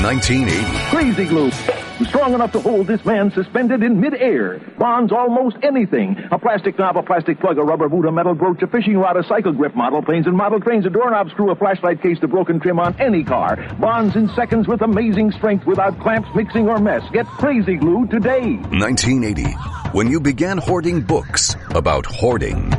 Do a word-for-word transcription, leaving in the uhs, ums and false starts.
nineteen eighty. Crazy Glue. Strong enough to hold this man suspended in midair. Bonds almost anything. A plastic knob, a plastic plug, a rubber boot, a metal brooch, a fishing rod, a cycle grip, model planes and model trains, a doorknob screw, a flashlight case, the broken trim on any car. Bonds in seconds with amazing strength without clamps, mixing, or mess. Get Crazy Glue today. nineteen eighty. When you began hoarding books about hoarding.